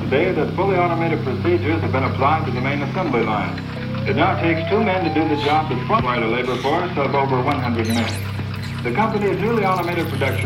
today that fully automated procedures have been applied to the main assembly line. It now takes 2 men to do the job that required a labor force of over 100 men. The company's newly automated production